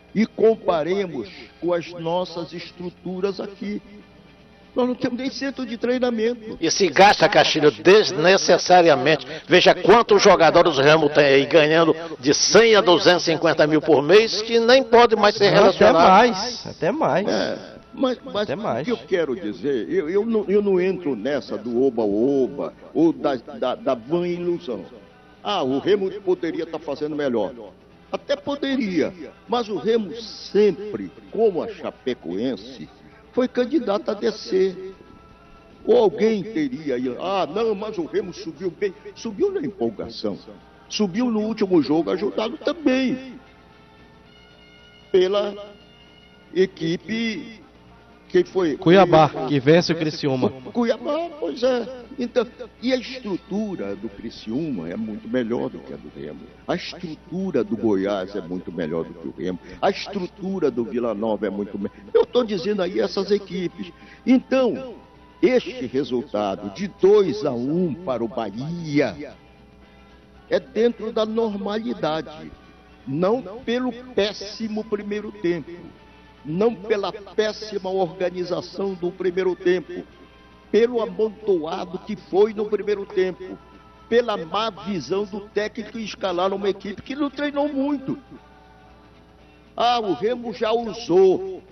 e comparemos com as nossas estruturas aqui. Nós não temos nem centro de treinamento. E se gasta, Castilho, desnecessariamente. Veja quantos jogadores o Remo tem aí ganhando de 100 a 250 mil por mês, que nem pode mais ser relacionado. Até mais. Mas o que eu quero dizer, eu não entro nessa do oba-oba ou da vã ilusão. O Remo poderia estar fazendo melhor. Até poderia, mas o Remo sempre, como a Chapecoense, foi candidato a descer. Ou alguém teria aí, não, mas o Remo subiu bem. Subiu na empolgação. Subiu no último jogo, ajudado também pela equipe que foi... Cuiabá, que vence o Criciúma. Cuiabá, pois é. Então, e a estrutura do Criciúma é muito melhor do que a do Remo. A estrutura do Goiás é muito melhor do que o Remo. A estrutura do Vila Nova é muito melhor. Eu estou dizendo aí essas equipes. Então, este resultado de 2-1 para o Bahia é dentro da normalidade. Não pelo péssimo primeiro tempo. Não pela péssima organização do primeiro tempo, pelo amontoado que foi no primeiro tempo, pela má visão do técnico em escalar uma equipe que não treinou muito. O Remo já usou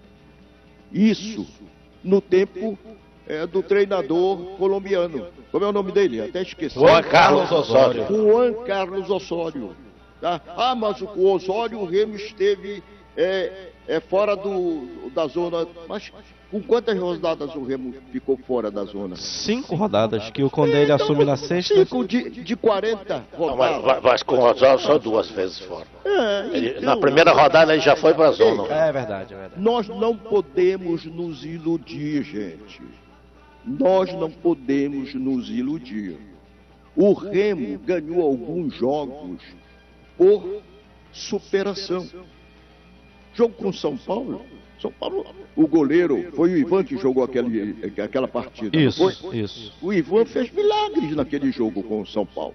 isso no tempo do treinador colombiano. Como é o nome dele? Até esqueci. Juan Carlos Osório. Juan Carlos Osório. Tá? Mas o Osório, o Remo esteve... fora da zona. Mas com quantas rodadas o Remo ficou fora da zona? 5 rodadas, que o Condé ele assume na sexta. 5 de 40 rodadas. Mas com o Osório só 2 vezes fora. Na primeira rodada ele já foi para a zona. É verdade. Nós não podemos nos iludir, gente. Nós não podemos nos iludir. O Remo ganhou alguns jogos por superação. Jogo com São Paulo, o goleiro, foi o Ivan que jogou aquela partida. Isso. O Ivan fez milagres naquele jogo com o São Paulo.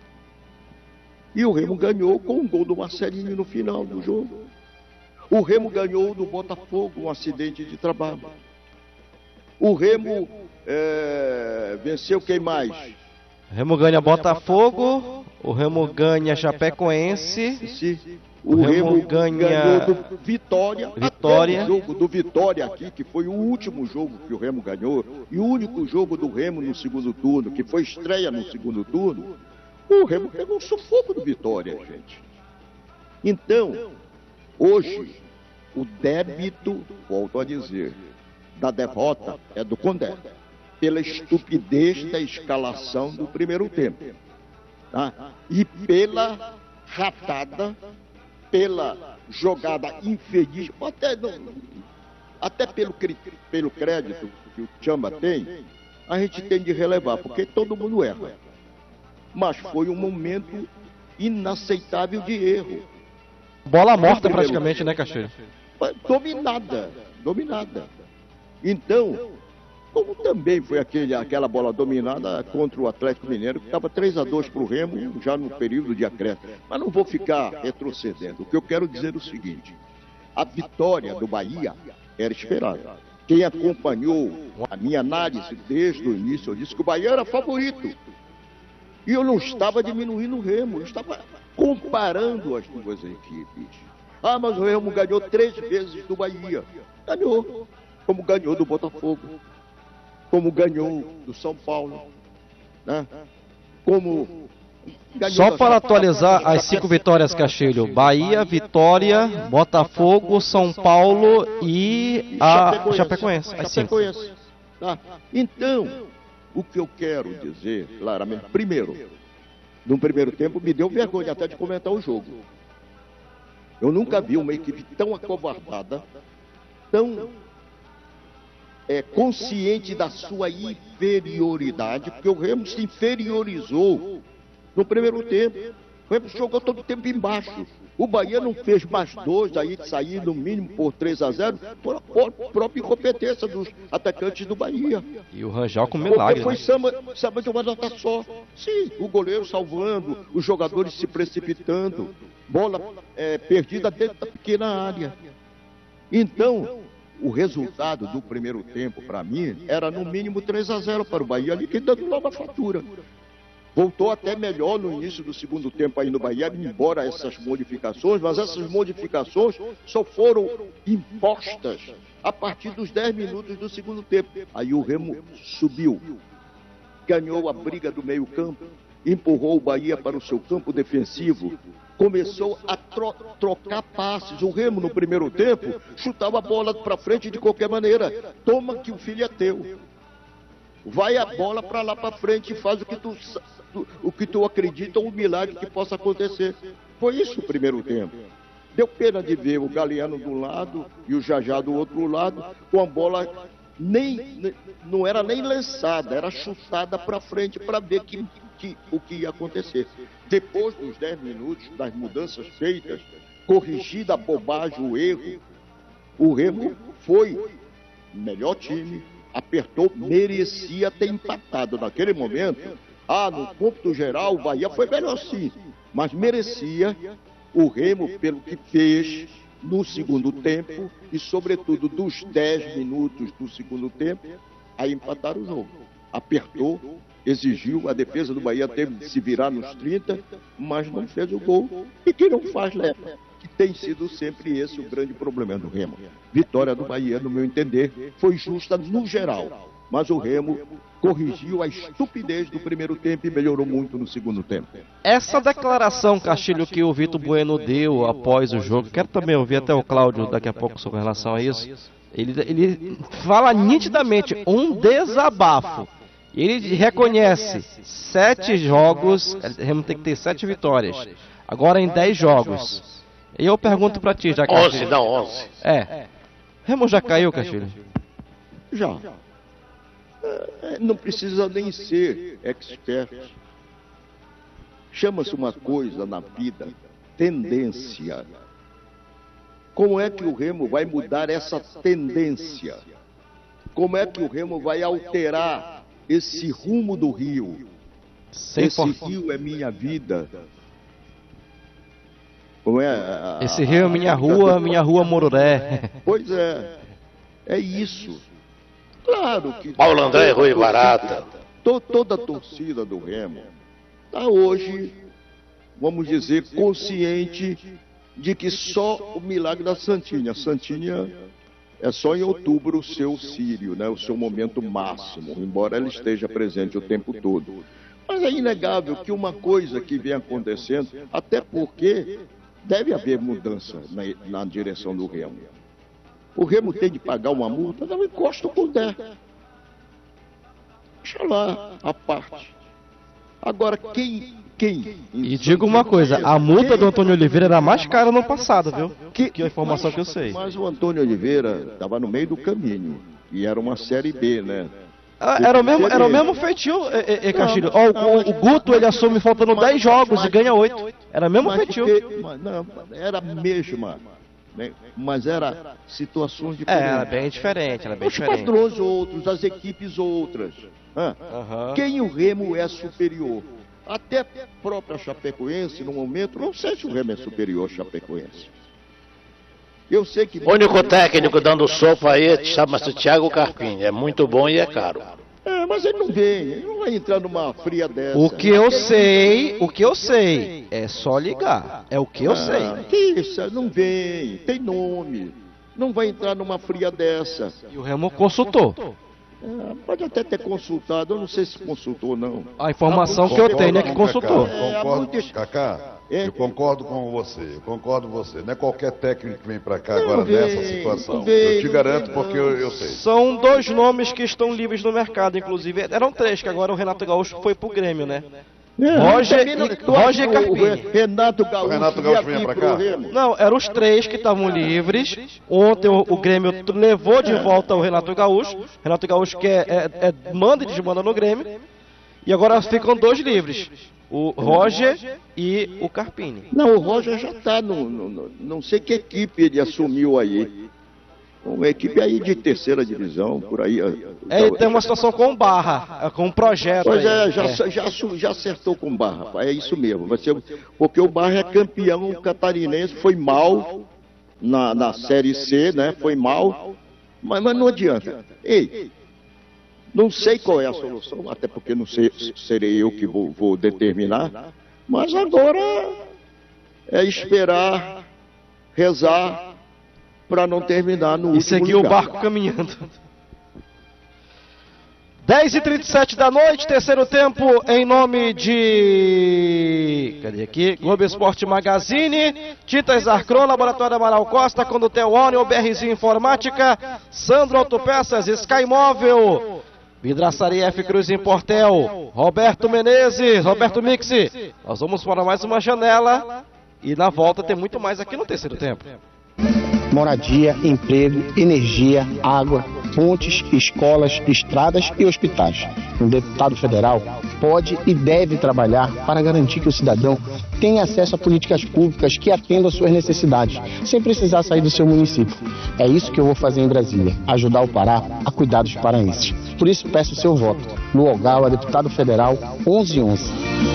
E o Remo ganhou com um gol do Marcelinho no final do jogo. O Remo ganhou do Botafogo, um acidente de trabalho. O Remo venceu quem mais? O Remo ganha Botafogo, o Remo ganha Chapecoense... O Remo ganhou do Vitória. Até o jogo do Vitória aqui, que foi o último jogo que o Remo ganhou, e o único jogo do Remo no segundo turno, que foi estreia no segundo turno, o Remo pegou um sufoco do Vitória, gente. Então, hoje, o débito, volto a dizer, da derrota é do Condé, pela estupidez da escalação do primeiro tempo. Tá? E pela ratada, pela jogada infeliz, até pelo crédito que o Chamba tem, a gente tem de relevar, porque todo mundo erra. Mas foi um momento inaceitável de erro. Bola morta praticamente, né, Castilho? Dominada. Então, como também foi aquela bola dominada contra o Atlético Mineiro, que estava 3-2 para o Remo, já no período de acréscimo. Mas não vou ficar retrocedendo. O que eu quero dizer é o seguinte: a vitória do Bahia era esperada. Quem acompanhou a minha análise desde o início, eu disse que o Bahia era favorito. E eu não estava diminuindo o Remo, eu estava comparando as duas equipes. Mas o Remo ganhou 3 vezes do Bahia. Ganhou, como ganhou do Botafogo, como ganhou do São Paulo, né? Como ganhou. Só para atualizar as 5 vitórias, Castilho: Bahia, Vitória, Botafogo, São Paulo e a Chapecoense. As 5. Tá? Então, o que eu quero dizer claramente, primeiro, no primeiro tempo me deu vergonha até de comentar o jogo. Eu nunca vi uma equipe tão acovardada, tão consciente da sua inferioridade, porque o Remo se inferiorizou no primeiro tempo. O Remo jogou todo o tempo embaixo. O Bahia não fez mais 2, aí de sair no mínimo por 3-0, por própria incompetência dos atacantes do Bahia. E o Rangel com milagre. Porque foi samba de uma nota só. Sim, o goleiro salvando, os jogadores se precipitando. bola perdida dentro da pequena área. Então, o resultado do primeiro tempo, para mim, era no mínimo 3-0 para o Bahia, liquidando logo a fatura. Voltou até melhor no início do segundo tempo aí no Bahia, embora essas modificações, mas essas modificações só foram impostas a partir dos 10 minutos do segundo tempo. Aí o Remo subiu, ganhou a briga do meio-campo, empurrou o Bahia para o seu campo defensivo, começou a trocar passes. O Remo, no primeiro tempo, chutava a bola para frente de qualquer maneira. Toma que o filho é teu. Vai a bola para lá para frente e faz o que tu acredita, um milagre que possa acontecer. Foi isso o primeiro tempo. Deu pena de ver o Galeano de um lado e o Jajá do outro lado, com a bola não era nem lançada, era chutada para frente para ver o que ia acontecer. Depois dos 10 minutos das mudanças feitas, corrigida a bobagem, o erro, o Remo foi melhor time, apertou, merecia ter empatado naquele momento. No cômputo geral, o Bahia foi melhor sim, mas merecia o Remo pelo que fez no segundo tempo e, sobretudo, dos 10 minutos do segundo tempo, a empatar o jogo. Apertou, exigiu, a defesa do Bahia teve de se virar nos 30, mas não fez o gol. E quem não faz, leva. Que tem sido sempre esse o grande problema do Remo. Vitória do Bahia, no meu entender, foi justa no geral, mas o Remo corrigiu a estupidez do primeiro tempo e melhorou muito no segundo tempo. Essa declaração, Castilho, que o Vitor Bueno deu após o jogo, quero também ouvir até o Cláudio daqui a pouco sobre relação a isso. Ele fala nitidamente um desabafo. Ele reconhece 7 jogos, o Remo tem que ter 7 vitórias. Agora em 10 jogos. E eu pergunto pra ti, já que 11, não, 11. Remo já caiu, Castilho? Já. Não precisa nem ser expert. Chama-se uma coisa na vida tendência. Como é que o Remo vai mudar essa tendência? Como é que o Remo vai alterar esse rumo do rio? Esse rio é minha vida. Como é? Esse rio é minha rua Mororé. Pois é isso. Claro que Paulo André Rui Barata. Toda a torcida do Remo está hoje, vamos dizer, consciente de que só o milagre da Santinha. Santinha é só em outubro o seu círio, né, o seu momento máximo, embora ela esteja presente o tempo todo. Mas é inegável que uma coisa que vem acontecendo, até porque deve haver mudança na direção do Remo. O Remo tem de pagar uma multa, não encosta o puder. Deixa lá a parte. Agora, quem? E digo uma coisa, a multa do Antônio Oliveira era mais cara no passado, viu? Que a informação que eu sei. Mas o Antônio Oliveira estava no meio do caminho. E era uma Série B, né? Era o mesmo feitio, Castilho. O Guto, ele assume faltando 10 jogos e ganha 8. Era o mesmo feitio. Não, era a mesma. Mas era situações diferentes. Era bem diferente, Os padrões outros, as equipes outras. Quem o Remo é superior? Até a própria Chapecoense, no momento, não sei se o Remo é superior à Chapecoense. Eu sei que... O único técnico dando sopa aí chama-se Thiago Carpini. É muito bom e é caro. Mas ele não vai entrar numa fria dessa. O que eu sei, é só ligar. É o que eu sei. Isso, não vem, tem nome. Não vai entrar numa fria dessa. E o Remo consultou. Pode até ter consultado, eu não sei se consultou ou não. A informação que eu tenho é que consultou. Eu concordo com você, Não é qualquer técnico que vem pra cá agora nessa situação. Eu te garanto porque eu sei. São 2 nomes que estão livres no mercado, inclusive. Eram 3, que agora o Renato Gaúcho foi pro Grêmio, né? Roger e Carpini. Renato Gaúcho vem pra cá? Não, eram os 3 que estavam livres. Ontem o Grêmio levou de volta o Renato Gaúcho. Renato Gaúcho que manda e desmanda no Grêmio. E agora ficam 2 livres. O Roger e o Carpini. Não, o Roger já está não sei que equipe ele assumiu aí. Uma equipe aí de terceira divisão, por aí. Tem uma situação com o Barra, com um projeto. Pois aí. Já acertou com o Barra, é isso mesmo. Porque o Barra é campeão catarinense, foi mal na Série C, né? Foi mal, mas não adianta. Ei, não sei qual é a solução, até porque não serei eu que vou determinar, mas agora é esperar, rezar, para não terminar no último e seguir lugar. O barco caminhando. 10h37 da noite, terceiro tempo, em nome de... Cadê aqui? Globo Esporte Magazine, Tintas Arcron, Laboratório Amaral Costa, Condutel Onion, BRZ Informática, Sandro Autopeças, Sky Móvel, Vidraçaria F Cruz em Portel, Roberto Menezes, Roberto Mixi. Nós vamos para mais uma janela e na volta tem muito mais aqui no terceiro tempo. Moradia, emprego, energia, água, pontes, escolas, estradas e hospitais. Um deputado federal pode e deve trabalhar para garantir que o cidadão tenha acesso a políticas públicas que atendam às suas necessidades, sem precisar sair do seu município. É isso que eu vou fazer em Brasília, ajudar o Pará a cuidar dos paraenses. Por isso peço o seu voto. Lu Ogawa, deputado federal, 1111.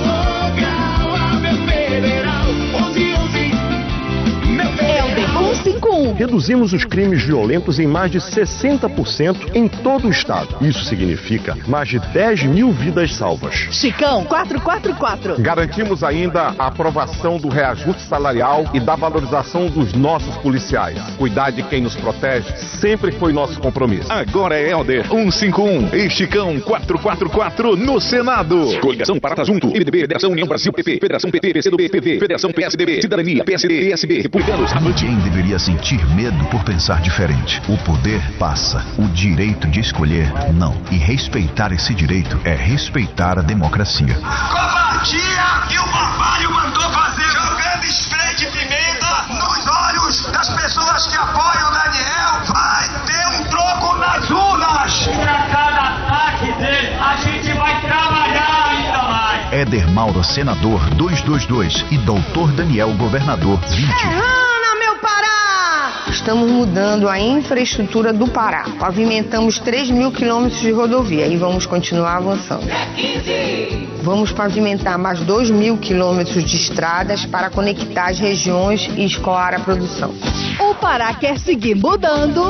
Reduzimos os crimes violentos em mais de 60% em todo o estado. Isso significa mais de 10 mil vidas salvas. Chicão 444. Garantimos ainda a aprovação do reajuste salarial e da valorização dos nossos policiais. Cuidar de quem nos protege sempre foi nosso compromisso. Agora é Helder 151 e Chicão 444 no Senado. Coligação Parata Junto, MDB, Federação União Brasil PP, Federação PT, PCdoB, PV, Federação PSDB, Cidadania, PSD, PSB, Republicanos. Quem deveria sentir medo por pensar diferente? O poder passa, o direito de escolher não. E respeitar esse direito é respeitar a democracia. Covardia que o Barbalho mandou fazer, jogando spray de pimenta nos olhos das pessoas que apoiam o Daniel. Vai ter um troco nas urnas. Pra cada ataque dele, a gente vai trabalhar ainda mais. Éder Mauro, senador, 222. E Doutor Daniel, governador, 20. Estamos mudando a infraestrutura do Pará. Pavimentamos 3 mil quilômetros de rodovia e vamos continuar avançando. Vamos pavimentar mais 2 mil quilômetros de estradas para conectar as regiões e escoar a produção. O Pará quer seguir mudando.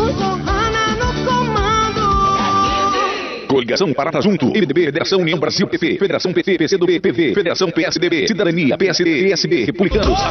Coligação Parata Junto, MDB, Federação União Brasil PP, Federação PT, PCdoB, PV, Federação PSDB, Cidadania, PSD, PSB, Republicanos.